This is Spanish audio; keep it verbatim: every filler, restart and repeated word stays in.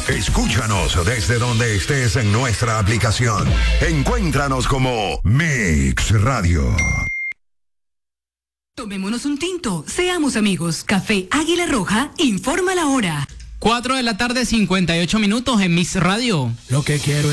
Escúchanos desde donde estés en nuestra aplicación. Encuéntranos como Mix Radio. Tomémonos un tinto, seamos amigos. Café Águila Roja informa la hora. cuatro de la tarde, cincuenta y ocho minutos en Mix Radio. Lo que quiero es